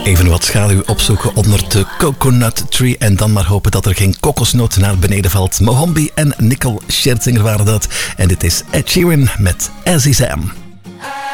Even wat schaduw opzoeken onder de coconut tree en dan maar hopen dat er geen kokosnoot naar beneden valt. Mohombi en Nicole Scherzinger waren dat. En dit is Ed Sheeran met As Is Am.